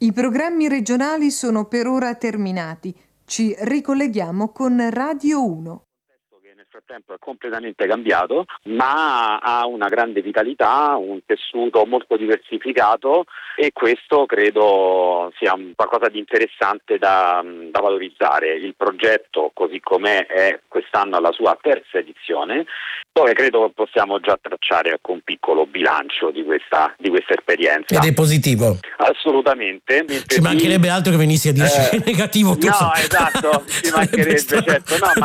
I programmi regionali sono per ora terminati. Ci ricolleghiamo con Radio 1. Che nel frattempo è completamente cambiato, ma ha una grande vitalità, un tessuto molto diversificato, e questo credo sia qualcosa di interessante da valorizzare. Il progetto, così com'è, è quest'anno alla sua terza edizione, dove credo possiamo già tracciare un piccolo bilancio di questa esperienza. Ed è positivo? Assolutamente. Ci mancherebbe altro che venissi a dirci che è negativo. No, esatto, ci mancherebbe, certo. No, ma